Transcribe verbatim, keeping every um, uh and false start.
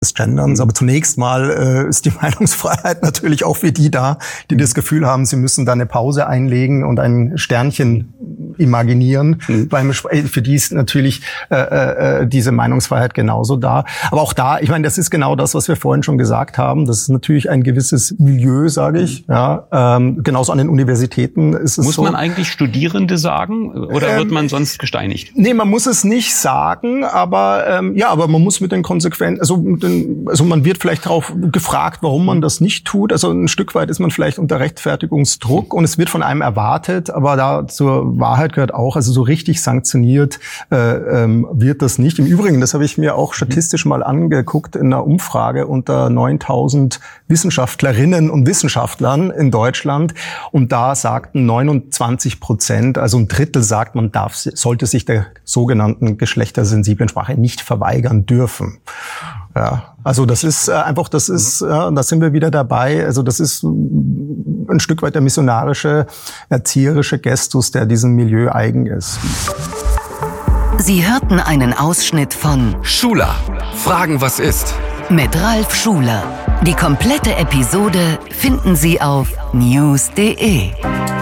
des Genderns. Aber zunächst mal äh, ist die Meinungsfreiheit natürlich auch für die da, die das Gefühl haben, sie müssen da eine Pause einlegen und ein Sternchen imaginieren. Mhm. Beim, für die ist natürlich äh, äh, diese Meinungsfreiheit genauso da. Aber auch da, ich meine, das ist genau das, was wir vorhin schon gesagt haben. Das ist natürlich ein gewisses Milieu, sage ich. Mhm. Ja, ähm, genauso an den Universitäten ist es muss so. Muss man eigentlich Studierende sagen oder ähm, wird man sonst gesteinigt? Nee, man muss es nicht sagen, aber ähm, ja, aber man muss mit den Konsequenzen, also mit den Also man wird vielleicht darauf gefragt, warum man das nicht tut. Also ein Stück weit ist man vielleicht unter Rechtfertigungsdruck und es wird von einem erwartet, aber da zur Wahrheit gehört auch, also so richtig sanktioniert äh, ähm, wird das nicht. Im Übrigen, das habe ich mir auch statistisch mal angeguckt in einer Umfrage unter neuntausend Wissenschaftlerinnen und Wissenschaftlern in Deutschland und da sagten neunundzwanzig Prozent, also ein Drittel sagt, man darf, sollte sich der sogenannten geschlechtersensiblen Sprache nicht verweigern dürfen. Ja, also das ist äh, einfach, das ist, ja, da sind wir wieder dabei. Also das ist ein Stück weit der missionarische, erzieherische Gestus, der diesem Milieu eigen ist. Sie hörten einen Ausschnitt von Schuler, Fragen, was ist? Mit Ralf Schuler. Die komplette Episode finden Sie auf news punkt de.